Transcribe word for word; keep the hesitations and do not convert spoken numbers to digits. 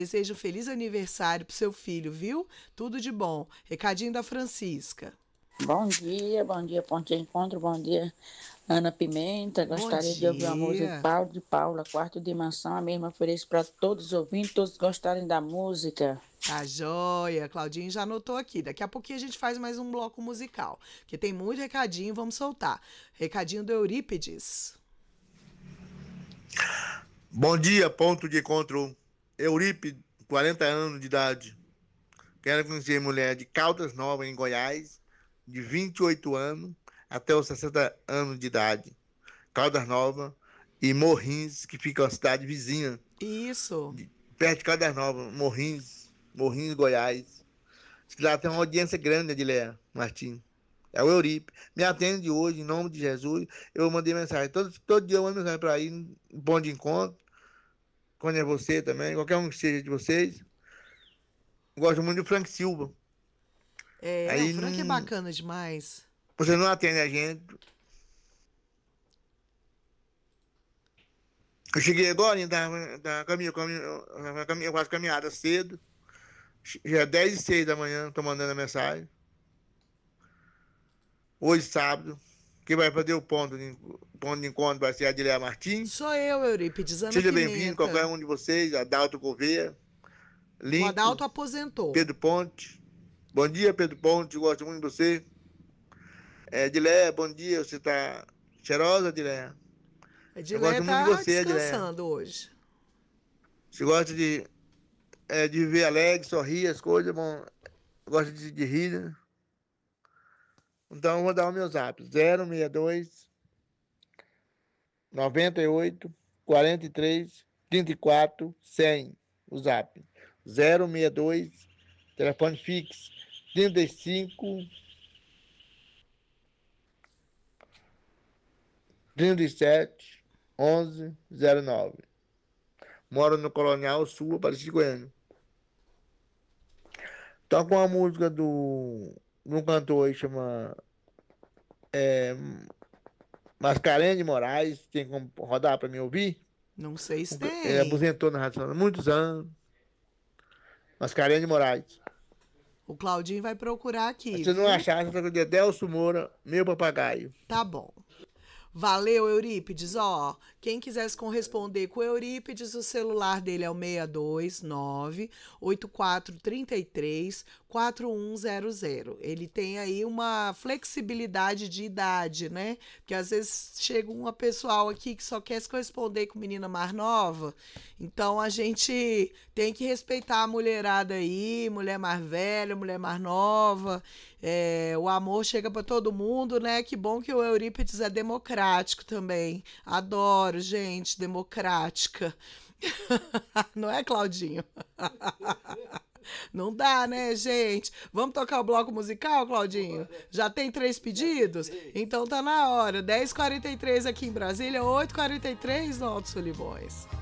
Desejo um feliz aniversário pro seu filho, viu? Tudo de bom. Recadinho da Francisca. Bom dia, bom dia, Ponto de Encontro, bom dia, Ana Pimenta. Bom Gostaria de ouvir a música de dia. Paulo de Paula, Quarta Dimensão, a mesma ofereço para todos os ouvintes, todos gostarem da música. Tá joia. Claudinho já anotou aqui. Daqui a pouquinho a gente faz mais um bloco musical, que tem muito recadinho, vamos soltar. Recadinho do Eurípides. Bom dia, Ponto de Encontro. Eurípides, quarenta anos de idade. Quero conhecer mulher de Caldas Novas, em Goiás, de vinte e oito anos até os sessenta anos de idade. Caldas Novas e Morrinhos, que fica uma cidade vizinha. Isso. De, perto de Caldas Novas, Morrinhos, Morrinhos, Goiás. Diz que lá tem uma audiência grande, Adileia Martins. É o Eurípides. Me atende hoje, em nome de Jesus. Eu mandei mensagem. Todo, todo dia eu mando mensagem para ir, no ponto de encontro. Quando é você também, qualquer um que seja de vocês. Gosto muito do Frank Silva. É, Aí, o Frank não, é bacana demais. Você não atende a gente. Eu cheguei agora, da, da caminho, caminho, caminho, quase caminhada cedo. Já é dez e seis da manhã, tô mandando a mensagem. Hoje, sábado. Quem vai fazer o ponto de, ponto de encontro vai ser a Adileia Martins. Sou eu, Eurípides, Ana Seja Pimenta. bem-vindo, qualquer um de vocês, Adalto Gouveia. O Adalto aposentou. Pedro Ponte. Bom dia, Pedro Ponte, gosto muito de você. É, Adileia, bom dia, você tá cheirosa, Adileia? Adileia tá de você, descansando Adileia. Hoje. Você gosta de, é, de viver alegre, sorrir, as coisas, bom, gosta de, de rir, né? Então, eu vou dar o meu zap. zero seis dois, noventa e oito, quarenta e três, trinta e quatro, cem. O zap. zero seis dois, telefone fixo, trinta e cinco, trinta e sete, onze, zero nove. Moro no Colonial Sul, Aparecida, Goiânia. Toca uma música do um cantor aí, chama é, Mascarenhas de Moraes. Tem como rodar pra me ouvir? Não sei se tem. Ele aposentou na rádio há muitos anos. Mascarenhas de Moraes. O Claudinho vai procurar aqui. Se você não achar, você vai de Delcio Moura, meu papagaio. Tá bom. Valeu, Eurípides. Ó, quem quisesse corresponder com o Eurípides, o celular dele é o seis dois nove, oito quatro três três, quatro um zero zero. Ele tem aí uma flexibilidade de idade, né? Porque às vezes chega uma pessoal aqui que só quer se corresponder com menina mais nova. Então a gente tem que respeitar a mulherada aí, mulher mais velha, mulher mais nova. É, o amor chega para todo mundo, né? Que bom que o Eurípides é democrático. Democrático também. Adoro, gente, democrática. Não é, Claudinho? Não dá, né, gente? Vamos tocar o bloco musical, Claudinho? Já tem três pedidos? Então tá na hora. dez e quarenta e três aqui em Brasília, oito e quarenta e três no Alto Solimões.